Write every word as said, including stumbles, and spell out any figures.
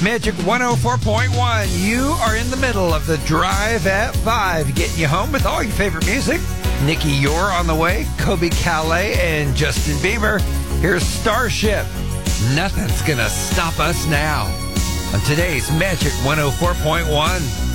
Magic one oh four point one. You are in the middle of the Drive at five, getting you home with all your favorite music. Nikki Yore on the way, Kobe Calais, and Justin Bieber. Here's Starship. Nothing's gonna stop us now. On today's Magic one oh four point one.